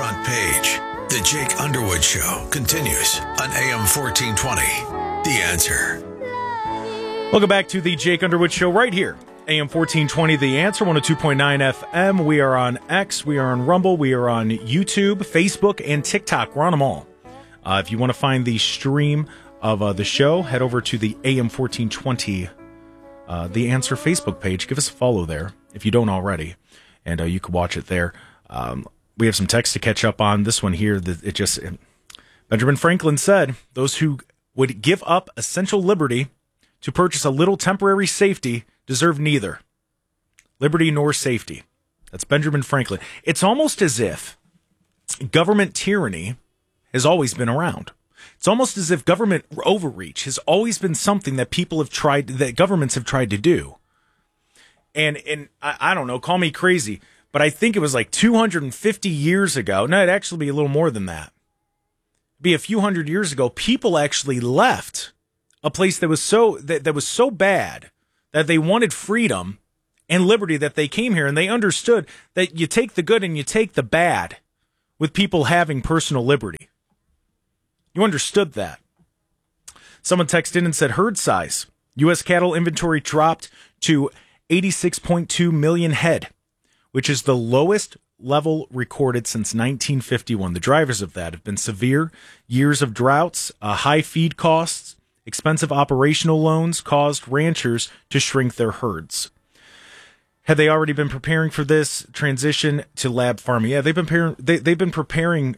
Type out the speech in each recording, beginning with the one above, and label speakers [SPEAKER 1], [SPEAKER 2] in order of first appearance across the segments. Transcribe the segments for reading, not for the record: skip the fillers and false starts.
[SPEAKER 1] front page. The Jake Underwood Show continues on AM 1420. The Answer.
[SPEAKER 2] Welcome back to the Jake Underwood Show right here. AM 1420, The Answer, 102.9 FM. We are on X, we are on Rumble, we are on YouTube, Facebook, and TikTok. We're on them all. If you want to find the stream of the show, head over to the AM 1420 The Answer Facebook page. Give us a follow there if you don't already, and you can watch it there. We have some text to catch up on. This one here, Benjamin Franklin said, those who would give up essential liberty to purchase a little temporary safety deserve neither liberty nor safety. That's Benjamin Franklin. It's almost as if government tyranny has always been around. It's almost as if government overreach has always been something that that governments have tried to do. And I don't know, call me crazy, but I think it was like 250 years ago. No, it'd actually be a little more than that. It'd be a few hundred years ago. People actually left a place that was so bad that they wanted freedom and liberty that they came here, and they understood that you take the good and you take the bad with people having personal liberty. You understood that. Someone texted in and said herd size. U.S. cattle inventory dropped to 86.2 million head, which is the lowest level recorded since 1951. The drivers of that have been severe years of droughts, high feed costs, expensive operational loans caused ranchers to shrink their herds. Had they already been preparing for this transition to lab farming? Yeah, they've been preparing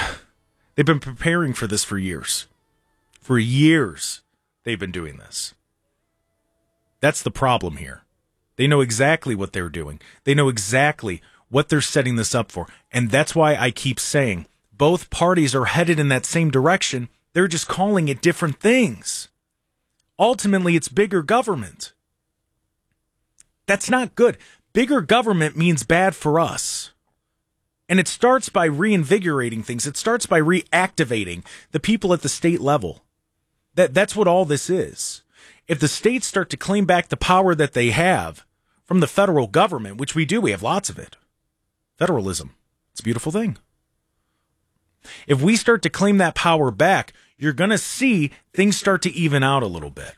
[SPEAKER 2] for this for years. For years, they've been doing this. That's the problem here. They know exactly what they're doing. They know exactly what they're setting this up for. And that's why I keep saying both parties are headed in that same direction. They're just calling it different things. Ultimately, it's bigger government. That's not good. Bigger government means bad for us. And it starts by reinvigorating things. It starts by reactivating the people at the state level. That's what all this is. If the states start to claim back the power that they have from the federal government, which we do, we have lots of it. Federalism. It's a beautiful thing. If we start to claim that power back, you're going to see things start to even out a little bit.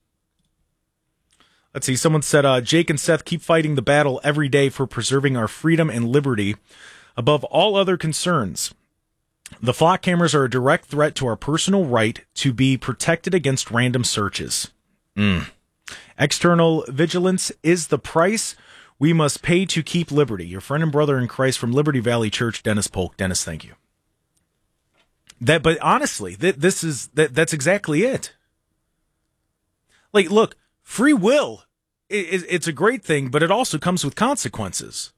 [SPEAKER 2] Let's see. Someone said, Jake and Seth keep fighting the battle every day for preserving our freedom and liberty above all other concerns. The flock cameras are a direct threat to our personal right to be protected against random searches. External vigilance is the price we must pay to keep liberty. Your friend and brother in Christ from Liberty Valley Church, Dennis Polk. Dennis, thank you. But honestly, that's exactly it. Like, look, free will, it's a great thing, but it also comes with consequences.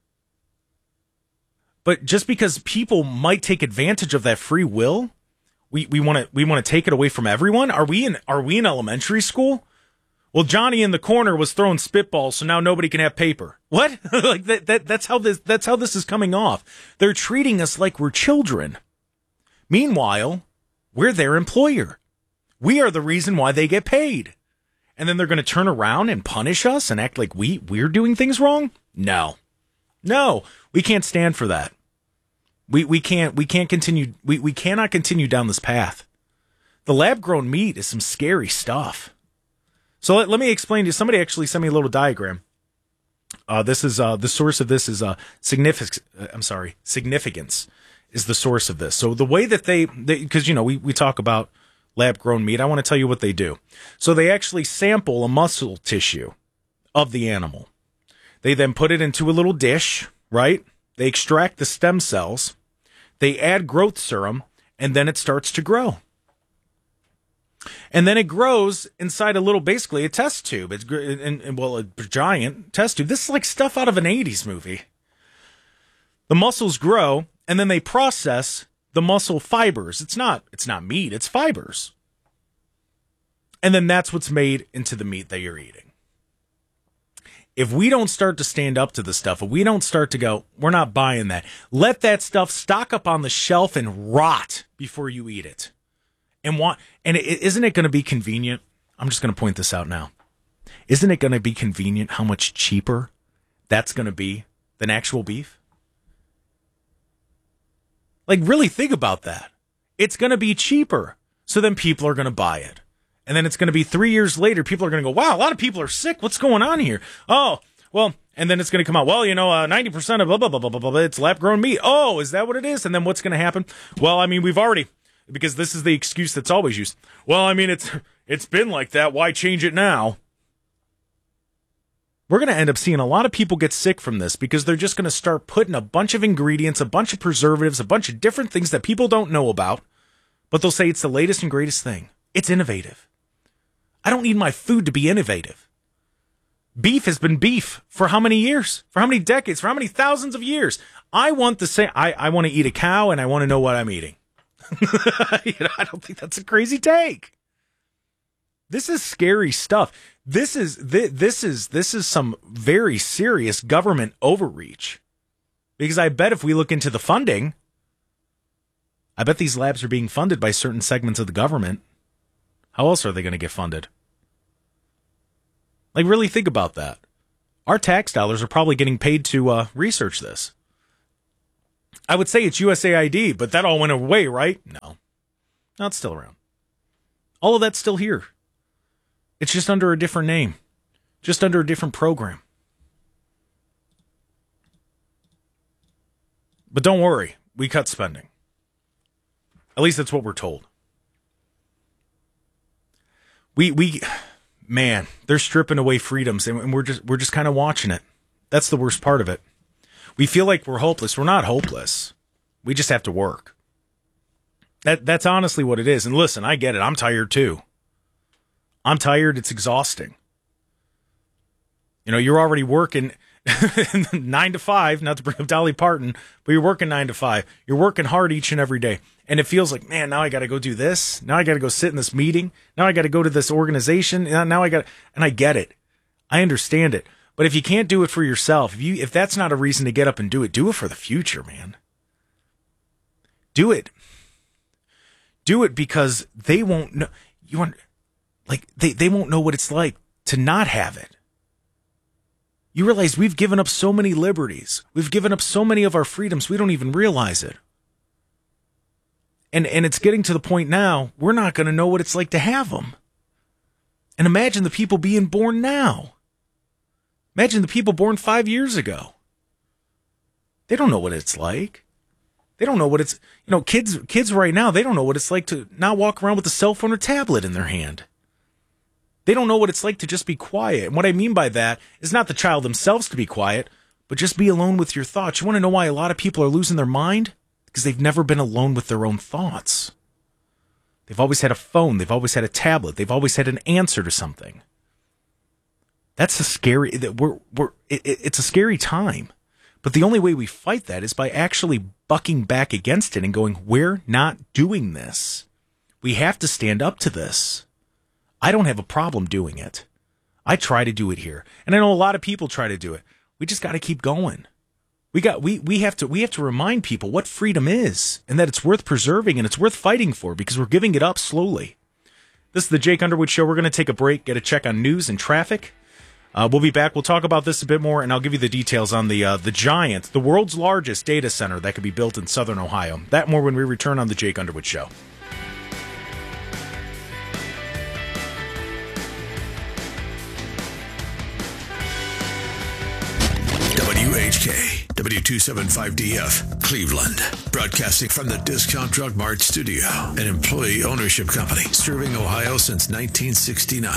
[SPEAKER 2] But just because people might take advantage of that free will, we want to take it away from everyone. Are we in elementary school? Well, Johnny in the corner was throwing spitballs, so now nobody can have paper. What? Like that's how this is coming off. They're treating us like we're children. Meanwhile, we're their employer. We are the reason why they get paid. And then they're going to turn around and punish us and act like we're doing things wrong? No, we can't stand for that. We can't continue. We cannot continue down this path. The lab-grown meat is some scary stuff. So let me explain to you. Somebody actually sent me a little diagram. This is the source of this is significance is the source of this. So the way that they because we talk about lab-grown meat, I want to tell you what they do. So they actually sample a muscle tissue of the animal. They then put it into a little dish, right? They extract the stem cells. They add growth serum, and then it starts to grow. And then it grows inside basically a test tube. It's a giant test tube. This is like stuff out of an 80s movie. The muscles grow, and then they process the muscle fibers. It's not meat, it's fibers. And then that's what's made into the meat that you're eating. If we don't start to stand up to the stuff, if we don't start to go, we're not buying that. Let that stuff stock up on the shelf and rot before you eat it. Isn't it going to be convenient? I'm just going to point this out now. Isn't it going to be convenient how much cheaper that's going to be than actual beef? Like, really think about that. It's going to be cheaper. So then people are going to buy it. And then it's going to be 3 years later, people are going to go, wow, a lot of people are sick. What's going on here? Oh, well, and then it's going to come out, well, 90% of blah, blah, blah, blah, blah, blah, it's lab-grown meat. Oh, is that what it is? And then what's going to happen? Well, I mean, we've already, because this is the excuse that's always used. Well, I mean, it's been like that. Why change it now? We're going to end up seeing a lot of people get sick from this because they're just going to start putting a bunch of ingredients, a bunch of preservatives, a bunch of different things that people don't know about, but they'll say it's the latest and greatest thing. It's innovative. I don't need my food to be innovative. Beef has been beef for how many years? For how many decades? For how many thousands of years? I want the same. I want to eat a cow and I want to know what I'm eating. I don't think that's a crazy take. This is scary stuff. This is some very serious government overreach. Because I bet if we look into the funding, I bet these labs are being funded by certain segments of the government. How else are they going to get funded? Like, really think about that. Our tax dollars are probably getting paid to research this. I would say it's USAID, but that all went away, right? No, it's still around. All of that's still here. It's just under a different name, just under a different program. But don't worry, we cut spending. At least that's what we're told. Man, they're stripping away freedoms, and we're just kind of watching it. That's the worst part of it. We feel like we're hopeless. We're not hopeless. We just have to work. That's honestly what it is. And listen, I get it. I'm tired too. I'm tired. It's exhausting. You're already working 9 to 5, not to bring up Dolly Parton, but you're working 9 to 5. You're working hard each and every day. And it feels like, man, now I got to go do this. Now I got to go sit in this meeting. Now I got to go to this organization. Now I got, and I get it. I understand it. But if you can't do it for yourself, if that's not a reason to get up and do it for the future, man. Do it. Do it because they won't know. They won't know what it's like to not have it. You realize we've given up so many liberties. We've given up so many of our freedoms. We don't even realize it. And it's getting to the point now, we're not going to know what it's like to have them. And imagine the people being born now. Imagine the people born 5 years ago. They don't know what it's like. They don't know what it's, kids right now, they don't know what it's like to not walk around with a cell phone or tablet in their hand. They don't know what it's like to just be quiet. And what I mean by that is not the child themselves to be quiet, but just be alone with your thoughts. You want to know why a lot of people are losing their mind? Because they've never been alone with their own thoughts. They've always had a phone. They've always had a tablet. They've always had an answer to something. That's a scary, it's a scary time. But the only way we fight that is by actually bucking back against it and going, we're not doing this. We have to stand up to this. I don't have a problem doing it. I try to do it here. And I know a lot of people try to do it. We just got to keep going. We have to remind people what freedom is and that it's worth preserving and it's worth fighting for because we're giving it up slowly. This is the Jake Underwood Show. We're going to take a break, get a check on news and traffic. We'll be back. We'll talk about this a bit more, and I'll give you the details on the Giant, the world's largest data center that could be built in southern Ohio. That more when we return on the Jake Underwood Show.
[SPEAKER 1] WHK, W275DF, Cleveland. Broadcasting from the Discount Drug Mart studio, an employee ownership company serving Ohio since 1969.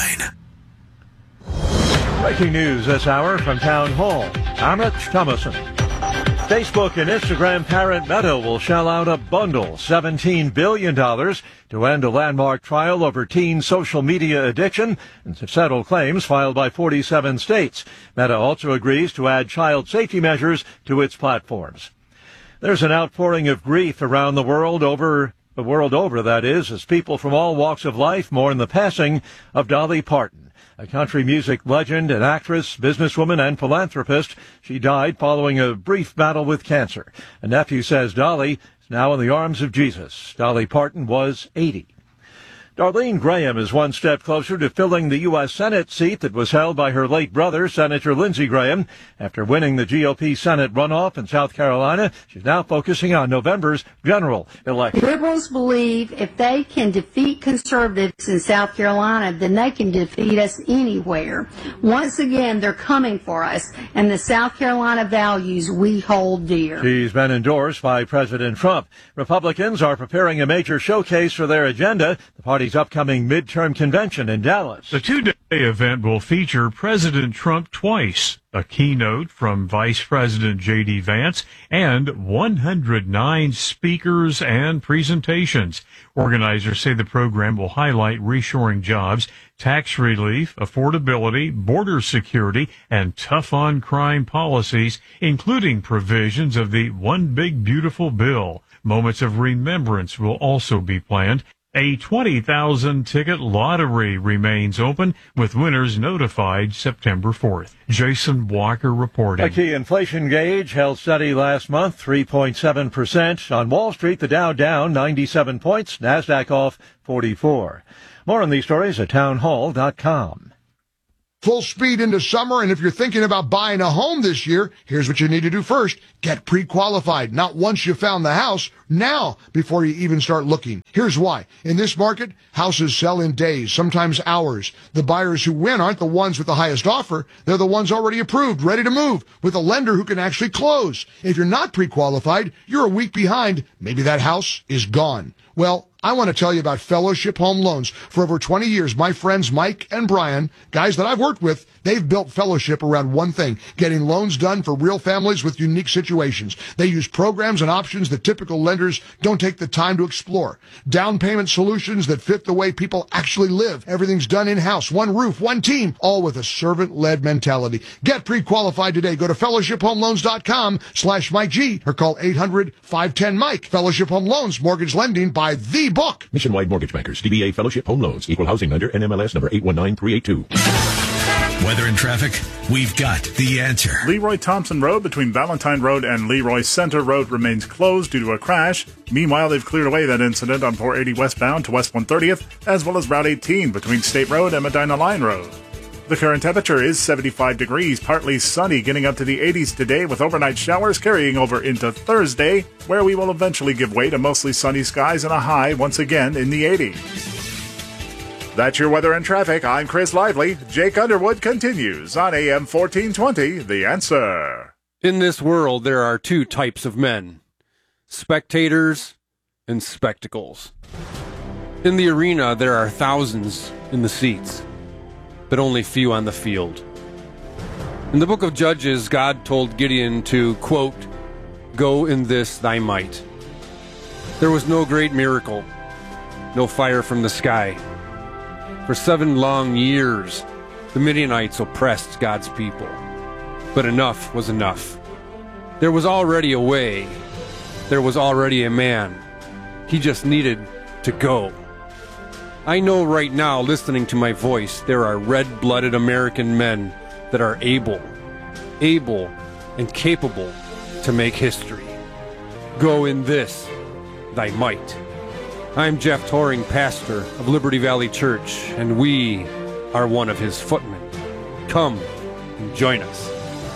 [SPEAKER 3] Breaking news this hour from Town Hall. Amit Thomason. Facebook and Instagram parent Meta will shell out a bundle, $17 billion, to end a landmark trial over teen social media addiction and to settle claims filed by 47 states. Meta also agrees to add child safety measures to its platforms. There's an outpouring of grief around the world over, that is, as people from all walks of life mourn the passing of Dolly Parton. A country music legend, an actress, businesswoman, and philanthropist. She died following a brief battle with cancer. A nephew says Dolly is now in the arms of Jesus. Dolly Parton was 80. Darlene Graham is one step closer to filling the U.S. Senate seat that was held by her late brother, Senator Lindsey Graham. After winning the GOP Senate runoff in South Carolina, she's now focusing on November's general election.
[SPEAKER 4] Liberals believe if they can defeat conservatives in South Carolina, then they can defeat us anywhere. Once again, they're coming for us, and the South Carolina values we hold dear.
[SPEAKER 3] She's been endorsed by President Trump. Republicans are preparing a major showcase for their agenda, the party's upcoming midterm convention in Dallas.
[SPEAKER 5] The two-day event will feature President Trump twice, a keynote from Vice President J.D. Vance, and 109 speakers and presentations. Organizers say the program will highlight reshoring jobs, tax relief, affordability, border security, and tough-on-crime policies, including provisions of the One Big Beautiful Bill. Moments of remembrance will also be planned. A 20,000-ticket lottery remains open, with winners notified September 4th. Jason Walker reporting.
[SPEAKER 3] A key inflation gauge held steady last month, 3.7%. On Wall Street, the Dow down 97 points, NASDAQ off 44. More on these stories at townhall.com.
[SPEAKER 6] Full speed into summer, and if you're thinking about buying a home this year, here's what you need to do first. Get pre-qualified. Not once you found the house, now, before you even start looking. Here's why. In this market, houses sell in days, sometimes hours. The buyers who win aren't the ones with the highest offer. They're the ones already approved, ready to move, with a lender who can actually close. If you're not pre-qualified, you're a week behind. Maybe that house is gone. Well, I want to tell you about Fellowship Home Loans. For over 20 years, my friends Mike and Brian, guys that I've worked with, they've built Fellowship around one thing, getting loans done for real families with unique situations. They use programs and options that typical lenders don't take the time to explore. Down payment solutions that fit the way people actually live. Everything's done in-house, one roof, one team, all with a servant-led mentality. Get pre-qualified today. Go to fellowshiphomeloans.com/Mike G or call 800-510-MIKE. Fellowship Home Loans, mortgage lending by the book.
[SPEAKER 7] Nationwide Mortgage Bankers, DBA Fellowship Home Loans, Equal Housing Lender, NMLS number 819382.
[SPEAKER 1] Weather and traffic, we've got the answer.
[SPEAKER 8] Leroy Thompson Road between Valentine Road and Leroy Center Road remains closed due to a crash. Meanwhile, they've cleared away that incident on 480 westbound to West 130th, as well as Route 18 between State Road and Medina Line Road. The current temperature is 75 degrees, partly sunny, getting up to the 80s today with overnight showers carrying over into Thursday, where we will eventually give way to mostly sunny skies and a high once again in the 80s. That's your weather and traffic. I'm Chris Lively. Jake Underwood continues on AM 1420, The Answer.
[SPEAKER 9] In this world, there are two types of men, spectators and spectacles. In the arena, there are thousands in the seats, but only few on the field. In the book of Judges, God told Gideon to, quote, "Go in this thy might." There was no great miracle, no fire from the sky. For 7 long years, the Midianites oppressed God's people. But enough was enough. There was already a way. There was already a man. He just needed to go. I know right now, listening to my voice, there are red-blooded American men that are able and capable to make history. Go in this, thy might. I'm Jeff Toring, pastor of Liberty Valley Church, and we are one of his footmen. Come and join us.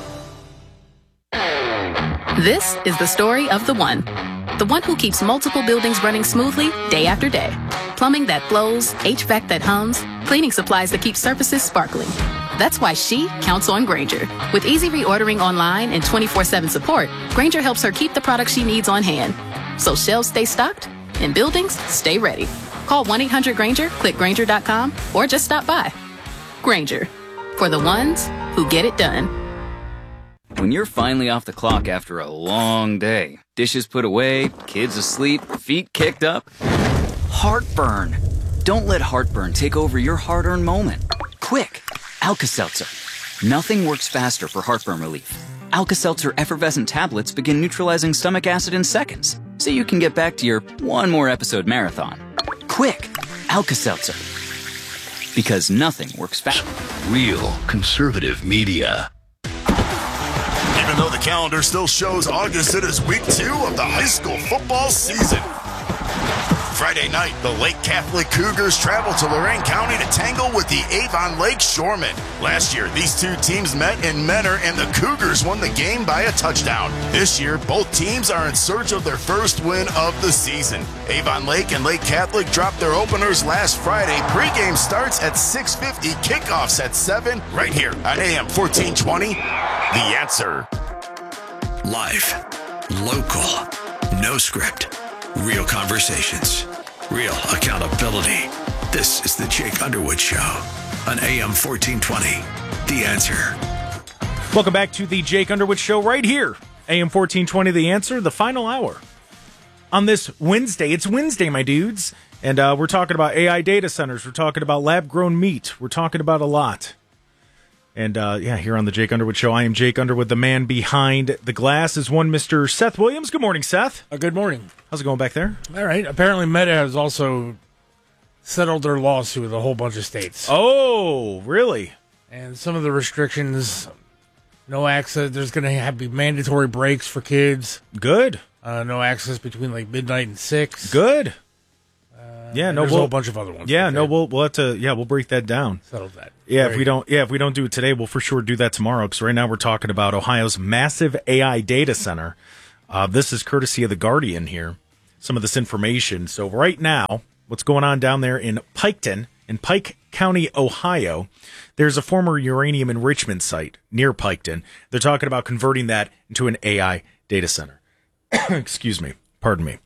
[SPEAKER 10] This is the story of the one who keeps multiple buildings running smoothly day after day. Plumbing that flows, HVAC that hums, cleaning supplies that keep surfaces sparkling. That's why she counts on Grainger. With easy reordering online and 24/7 support, Grainger helps her keep the products she needs on hand, so shelves stay stocked and buildings stay ready. Call 1-800-GRAINGER, click Grainger.com, or just stop by. Grainger, for the ones who get it done.
[SPEAKER 11] When you're finally off the clock after a long day, dishes put away, kids asleep, feet kicked up, heartburn. Don't let heartburn take over your hard-earned moment. Quick, Alka-Seltzer. Nothing works faster for heartburn relief. Alka-Seltzer effervescent tablets begin neutralizing stomach acid in seconds, so you can get back to your one more episode marathon. Quick, Alka-Seltzer. Because nothing works faster.
[SPEAKER 1] Real conservative media.
[SPEAKER 12] Even though the calendar still shows August, it is week 2 of the high school football season. Friday night, the Lake Catholic Cougars travel to Lorain County to tangle with the Avon Lake Shoremen. Last year, these two teams met in Menor, and the Cougars won the game by a touchdown. This year, both teams are in search of their first win of the season. Avon Lake and Lake Catholic dropped their openers last Friday. Pre-game starts at 6:50, kickoffs at 7, right here on AM 1420. The Answer.
[SPEAKER 1] Live, local, no script, real conversations, real accountability. This is the Jake Underwood Show on AM 1420. The Answer.
[SPEAKER 2] Welcome back to the Jake Underwood Show right here. AM 1420, The Answer, the final hour. On this Wednesday, it's Wednesday, my dudes, and we're talking about AI data centers. We're talking about lab-grown meat. We're talking about a lot. And, here on the Jake Underwood Show, I am Jake Underwood. The man behind the glass is one Mr. Seth Williams. Good morning, Seth.
[SPEAKER 13] Good morning.
[SPEAKER 2] How's it going back there?
[SPEAKER 13] All right. Apparently, Meta has also settled their lawsuit with a whole bunch of states.
[SPEAKER 2] Oh, really?
[SPEAKER 13] And some of the restrictions, no access. There's going to have to be mandatory breaks for kids.
[SPEAKER 2] Good.
[SPEAKER 13] No access between like midnight and 6.
[SPEAKER 2] Good.
[SPEAKER 13] There's a whole bunch of other ones.
[SPEAKER 2] Yeah, no, we'll have to. Yeah, we'll break that down.
[SPEAKER 13] Settle that.
[SPEAKER 2] Yeah, if we don't do it today, we'll for sure do that tomorrow. Because right now we're talking about Ohio's massive AI data center. This is courtesy of the Guardian here. Some of this information. So right now, what's going on down there in Piketon, in Pike County, Ohio? There's a former uranium enrichment site near Piketon. They're talking about converting that into an AI data center. Excuse me. Pardon me.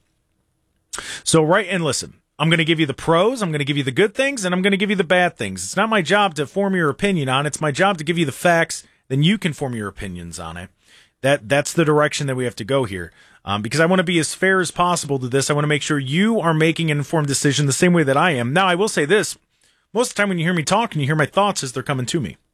[SPEAKER 2] So and listen. I'm going to give you the pros, I'm going to give you the good things, and I'm going to give you the bad things. It's not my job to form your opinion on it. It's my job to give you the facts, then you can form your opinions on it. That's the direction that we have to go here. Because I want to be as fair as possible to this. I want to make sure you are making an informed decision the same way that I am. Now, I will say this. Most of the time when you hear me talk and you hear my thoughts as they're coming to me.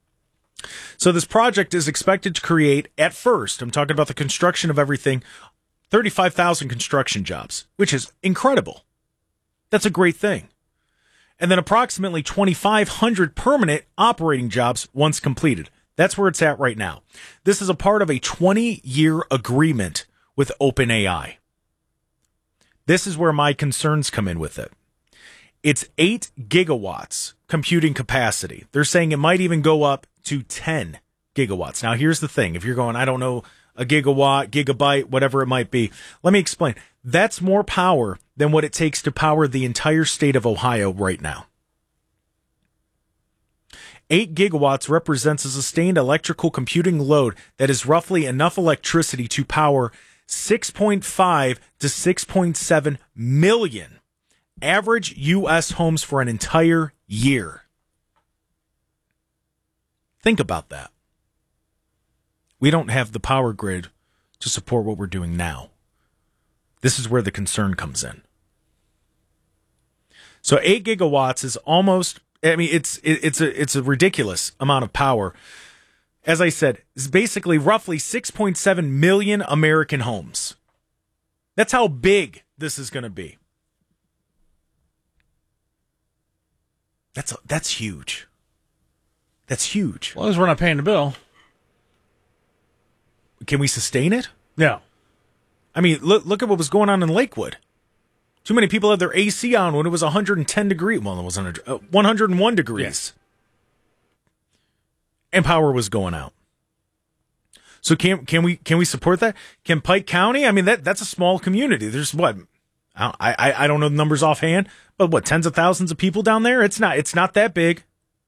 [SPEAKER 2] So this project is expected to create, at first, I'm talking about the construction of everything, 35,000 construction jobs, which is incredible. That's a great thing. And then approximately 2,500 permanent operating jobs once completed. That's where it's at right now. This is a part of a 20-year agreement with OpenAI. This is where my concerns come in with it. It's 8 gigawatts computing capacity. They're saying it might even go up to 10 gigawatts. Now, here's the thing. If you're going, I don't know, a gigawatt, gigabyte, whatever it might be, let me explain. That's more power than what it takes to power the entire state of Ohio right now. 8 gigawatts represents a sustained electrical computing load that is roughly enough electricity to power 6.5 to 6.7 million average U.S. homes for an entire year. Think about that. We don't have the power grid to support what we're doing now. This is where the concern comes in. So 8 gigawatts is almost, I mean, it's a ridiculous amount of power. As I said, it's basically roughly 6.7 million American homes. That's how big this is going to be. That's huge. That's huge.
[SPEAKER 13] As long as we're not paying the bill.
[SPEAKER 2] Can we sustain it?
[SPEAKER 13] No.
[SPEAKER 2] I mean, look at what was going on in Lakewood. Too many people had their AC on when it was 110 degrees. Well, it was 101 degrees. Yeah. And power was going out. So can we support that? Can Pike County? I mean, that's a small community. There's what? I don't know the numbers offhand, but what, tens of thousands of people down there? It's not that big.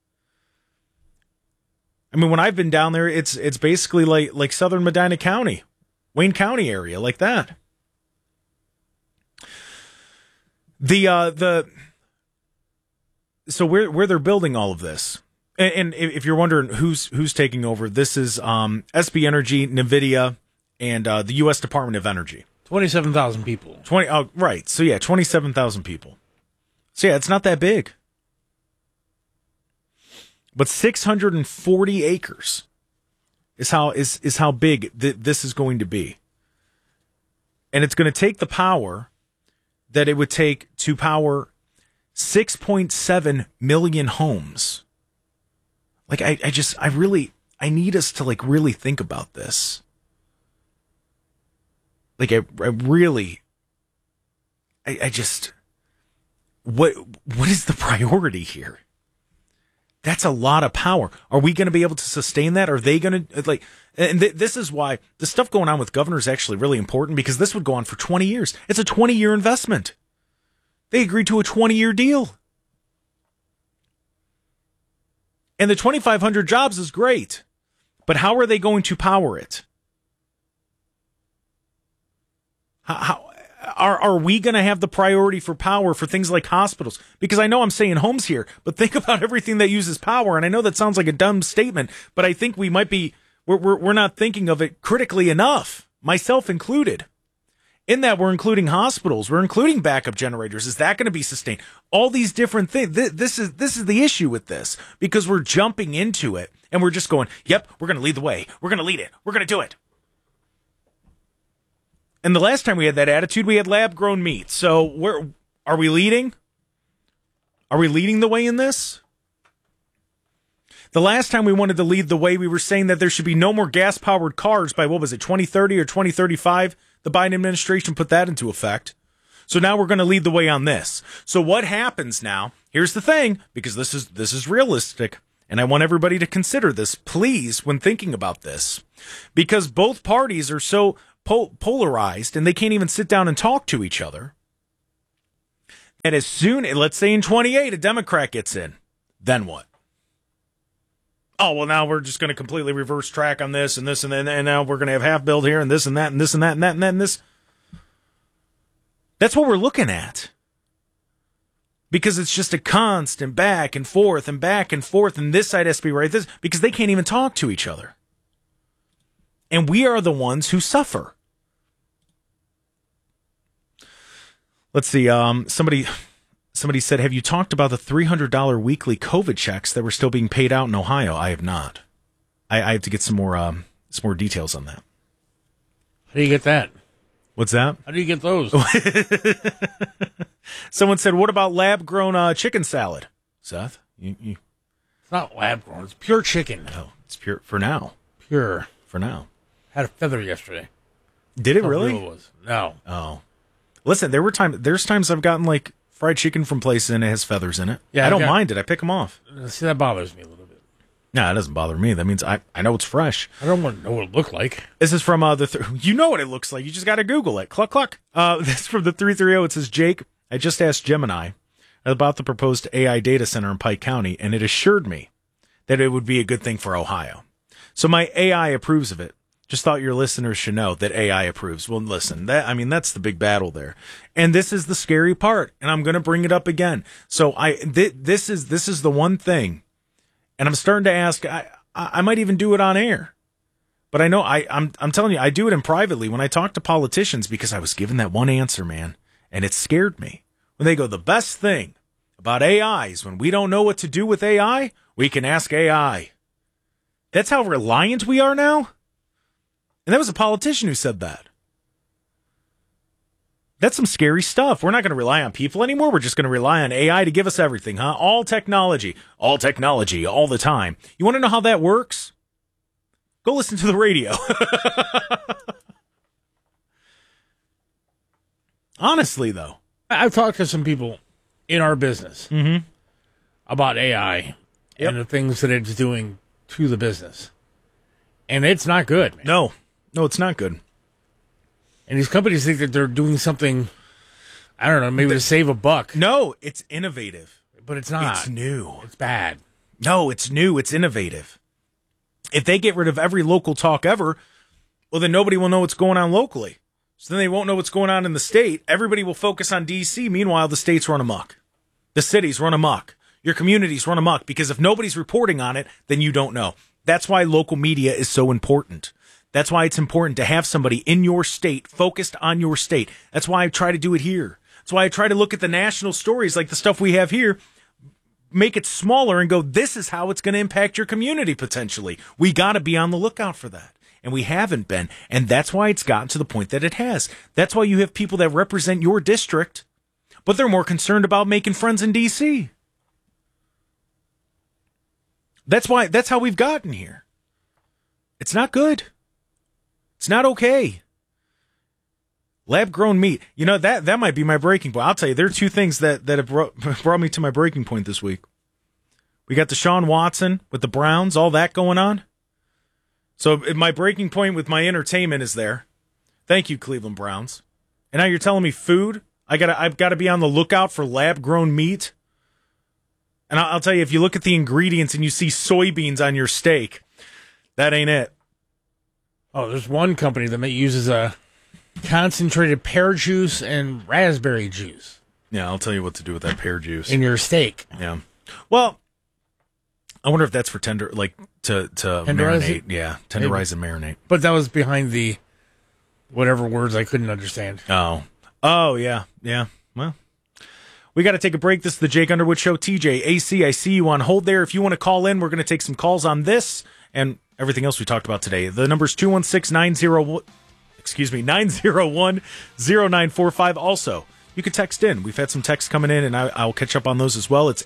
[SPEAKER 2] I mean, when I've been down there, it's basically like southern Medina County, Wayne County area, like that. So where they're building all of this, and if you're wondering who's taking over, this is SB Energy, NVIDIA, and the U.S. Department of Energy.
[SPEAKER 13] 27,000 people.
[SPEAKER 2] Right. So yeah, 27,000 people. So yeah, it's not that big. But 640 acres is how big this is going to be. And it's going to take the power that it would take to power 6.7 million homes. Like, I need us to really think about this. Like, what is the priority here? That's a lot of power. Are we going to be able to sustain that? Are they going to, and this is why the stuff going on with governor is actually really important, because this would go on for 20 years. It's a 20-year investment. They agreed to a 20-year deal. And the 2,500 jobs is great, but how are they going to power it? How are we going to have the priority for power for things like hospitals? Because I know I'm saying homes here, but think about everything that uses power. And I know that sounds like a dumb statement, but I think we might be, we're not thinking of it critically enough, myself included. In that, we're including hospitals, we're including backup generators. Is that going to be sustained? All these different things. This is the issue with this, because we're jumping into it and we're just going, yep, we're going to lead the way. We're going to lead it. We're going to do it. And the last time we had that attitude, we had lab-grown meat. So are we leading? Are we leading the way in this? The last time we wanted to lead the way, we were saying that there should be no more gas-powered cars by, 2030 or 2035? The Biden administration put that into effect. So now we're going to lead the way on this. So what happens now? Here's the thing, because this is realistic, and I want everybody to consider this, please, when thinking about this, because both parties are so polarized and they can't even sit down and talk to each other. And as soon, let's say in 28, a Democrat gets in, then what? Oh, well, now we're just going to completely reverse track on this and this and then, and now we're going to have half build here and this and that and this and that and that and that and this. That's what we're looking at. Because it's just a constant back and forth and this side has to be right, this, because they can't even talk to each other. And we are the ones who suffer. Let's see, somebody said, have you talked about the $300 weekly COVID checks that were still being paid out in Ohio? I have not. I have to get some more details on that.
[SPEAKER 13] How do you get that?
[SPEAKER 2] What's that?
[SPEAKER 13] How do you get those?
[SPEAKER 2] Someone said, what about lab-grown chicken salad? Seth? You...
[SPEAKER 13] It's not lab-grown. It's pure chicken.
[SPEAKER 2] No, it's pure for now.
[SPEAKER 13] Pure.
[SPEAKER 2] For now.
[SPEAKER 13] Had a feather yesterday.
[SPEAKER 2] Did it really?
[SPEAKER 13] Real it was. No.
[SPEAKER 2] Oh. Listen, there's times I've gotten like fried chicken from places and it has feathers in it. Yeah, I don't mind it. I pick them off.
[SPEAKER 13] See, that bothers me a little bit.
[SPEAKER 2] No, it doesn't bother me. That means I know it's fresh.
[SPEAKER 13] I don't want to know what it looked like.
[SPEAKER 2] This is from you know what it looks like. You just got to Google it. Cluck, cluck. This is from the 330. It says, Jake, I just asked Gemini about the proposed AI data center in Pike County, and it assured me that it would be a good thing for Ohio. So my AI approves of it. Just thought your listeners should know that AI approves. Well, listen, that's the big battle there. And this is the scary part, and I'm going to bring it up again. So this is the one thing, and I'm starting to ask, I might even do it on air. But I know I'm telling you, I do it in privately when I talk to politicians, because I was given that one answer, man, and it scared me. When they go, the best thing about AI is when we don't know what to do with AI, we can ask AI. That's how reliant we are now? And that was a politician who said that. That's some scary stuff. We're not going to rely on people anymore. We're just going to rely on AI to give us everything, huh? All technology, all the time. You want to know how that works? Go listen to the radio. Honestly, though.
[SPEAKER 13] I've talked to some people in our business about AI and the things that it's doing to the business. And it's not good, man.
[SPEAKER 2] No, it's not good.
[SPEAKER 13] And these companies think that they're doing something, I don't know, maybe to save a buck.
[SPEAKER 2] No, it's innovative.
[SPEAKER 13] But it's not.
[SPEAKER 2] It's new.
[SPEAKER 13] It's bad.
[SPEAKER 2] No, it's new. It's innovative. If they get rid of every local talk ever, well, then nobody will know what's going on locally. So then they won't know what's going on in the state. Everybody will focus on D.C. Meanwhile, the states run amok. The cities run amok. Your communities run amok. Because if nobody's reporting on it, then you don't know. That's why local media is so important. That's why it's important to have somebody in your state focused on your state. That's why I try to do it here. That's why I try to look at the national stories like the stuff we have here, make it smaller and go, this is how it's going to impact your community potentially. We got to be on the lookout for that. And we haven't been. And that's why it's gotten to the point that it has. That's why you have people that represent your district, but they're more concerned about making friends in D.C. That's how we've gotten here. It's not good. It's not okay. Lab-grown meat. You know, that might be my breaking point. I'll tell you, there are two things that have brought me to my breaking point this week. We got Deshaun Watson with the Browns, all that going on. So my breaking point with my entertainment is there. Thank you, Cleveland Browns. And now you're telling me food? I've got to be on the lookout for lab-grown meat? And I'll tell you, if you look at the ingredients and you see soybeans on your steak, that ain't it.
[SPEAKER 13] Oh, there's one company that uses a concentrated pear juice and raspberry juice.
[SPEAKER 2] Yeah, I'll tell you what to do with that pear juice.
[SPEAKER 13] In your steak.
[SPEAKER 2] Yeah. Well, I wonder if that's for to marinate. Yeah, tenderize and marinate.
[SPEAKER 13] But that was behind the whatever words I couldn't understand.
[SPEAKER 2] Oh, yeah. Well, we got to take a break. This is the Jake Underwood Show. TJ, AC, I see you on hold there. If you want to call in, we're going to take some calls on this and everything else we talked about today. The number's 901-0945. Also, you can text in. We've had some texts coming in, and I'll catch up on those as well. It's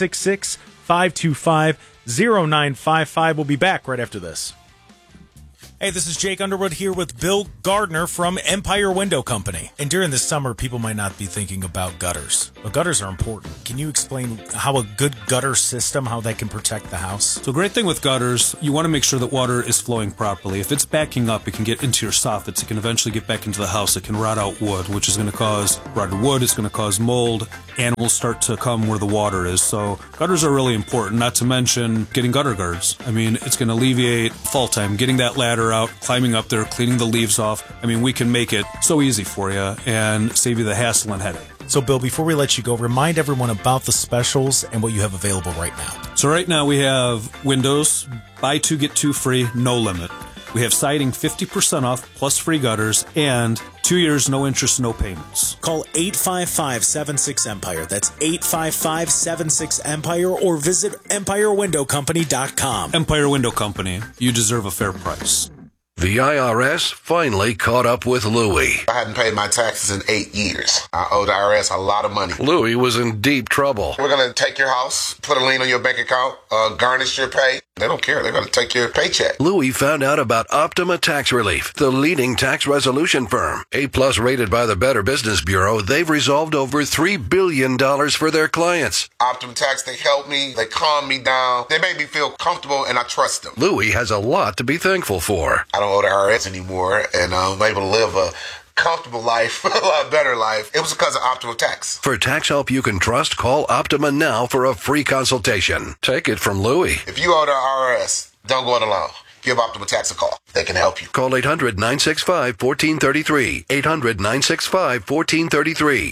[SPEAKER 2] 866-525-0955. We'll be back right after this. Hey, this is Jake Underwood here with Bill Gardner from Empire Window Company. And during this summer, people might not be thinking about gutters. But gutters are important. Can you explain how a good gutter system, how that can protect the house?
[SPEAKER 14] So great thing with gutters, you want to make sure that water is flowing properly. If it's backing up, it can get into your soffits. It can eventually get back into the house. It can rot out wood, which is going to cause rotted wood. It's going to cause mold. Animals start to come where the water is. So gutters are really important, not to mention getting gutter guards. I mean, it's going to alleviate fall time, getting that ladder out, climbing up there, cleaning the leaves off. I mean, we can make it so easy for you and save you the hassle and headache.
[SPEAKER 2] So, Bill, before we let you go, remind everyone about the specials and what you have available right now.
[SPEAKER 14] So right now we have windows, buy two, get two free, no limit. We have siding 50% off, plus free gutters, and 2 years, no interest, no payments.
[SPEAKER 2] Call 855-76-EMPIRE. That's 855-76-EMPIRE, or visit EmpireWindowCompany.com.
[SPEAKER 14] Empire Window Company. You deserve a fair price.
[SPEAKER 1] The IRS finally caught up with Louie.
[SPEAKER 15] I hadn't paid my taxes in 8 years. I owed the IRS a lot of money.
[SPEAKER 1] Louie was in deep trouble.
[SPEAKER 15] We're going to take your house, put a lien on your bank account, garnish your pay. They don't care. They're going to take your paycheck.
[SPEAKER 1] Louie found out about Optima Tax Relief, the leading tax resolution firm. A-plus rated by the Better Business Bureau, they've resolved over $3 billion for their clients.
[SPEAKER 15] Optima Tax, they help me. They calm me down. They make me feel comfortable, and I trust them.
[SPEAKER 1] Louie has a lot to be thankful for.
[SPEAKER 15] I don't owe the IRS anymore, and I'm able to live a comfortable life, a lot better life. It was because of Optima Tax.
[SPEAKER 1] For tax help you can trust, call Optima now for a free consultation. Take it from Louie.
[SPEAKER 15] If you owe the IRS, don't go it alone. Give Optima Tax a call. They can help you.
[SPEAKER 1] Call 800-965-1433. 800-965-1433.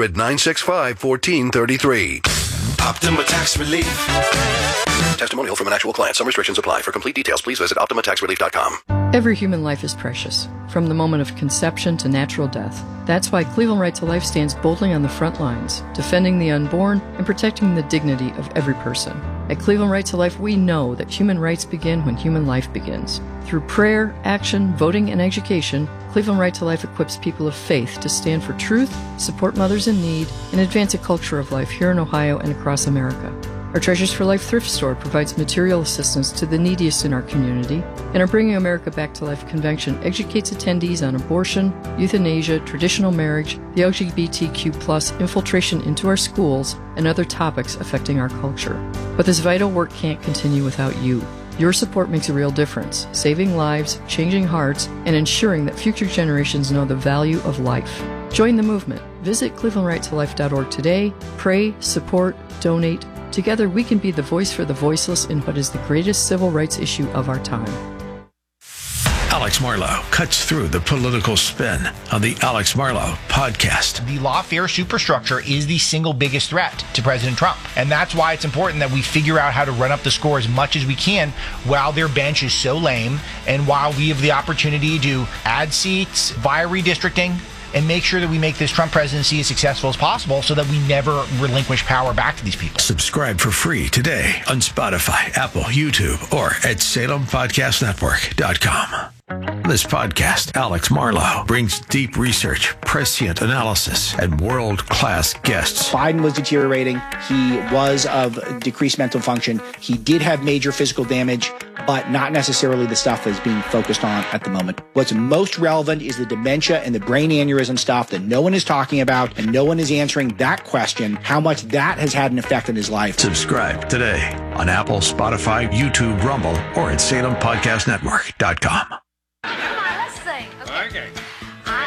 [SPEAKER 1] 800-965-1433.
[SPEAKER 12] Optima Tax Relief.
[SPEAKER 1] Testimonial from an actual client. Some restrictions apply. For complete details, please visit OptimaTaxRelief.com.
[SPEAKER 16] Every human life is precious, from the moment of conception to natural death. That's why Cleveland Right to Life stands boldly on the front lines, defending the unborn and protecting the dignity of every person. At Cleveland Right to Life, we know that human rights begin when human life begins. Through prayer, action, voting, and education, Cleveland Right to Life equips people of faith to stand for truth, support mothers in need, and advance a culture of life here in Ohio and across America. Our Treasures for Life thrift store provides material assistance to the neediest in our community, and our Bringing America Back to Life convention educates attendees on abortion, euthanasia, traditional marriage, the LGBTQ+ infiltration into our schools, and other topics affecting our culture. But this vital work can't continue without you. Your support makes a real difference, saving lives, changing hearts, and ensuring that future generations know the value of life. Join the movement. Visit clevelandrightolife.org today. Pray, support, donate. Together, we can be the voice for the voiceless in what is the greatest civil rights issue of our time.
[SPEAKER 1] Alex Marlow cuts through the political spin on the Alex Marlow podcast.
[SPEAKER 17] The lawfare superstructure is the single biggest threat to President Trump. And that's why it's important that we figure out how to run up the score as much as we can while their bench is so lame and while we have the opportunity to add seats via redistricting and make sure that we make this Trump presidency as successful as possible so that we never relinquish power back to these people.
[SPEAKER 1] Subscribe for free today on Spotify, Apple, YouTube, or at SalemPodcastNetwork.com. On this podcast, Alex Marlow brings deep research, prescient analysis, and world-class guests.
[SPEAKER 18] Biden was deteriorating. He was of decreased mental function. He did have major physical damage, but not necessarily the stuff that's being focused on at the moment. What's most relevant is the dementia and the brain aneurysm stuff that no one is talking about, and no one is answering that question, how much that has had an effect on his life.
[SPEAKER 1] Subscribe today on Apple, Spotify, YouTube, Rumble, or at SalemPodcastNetwork.com.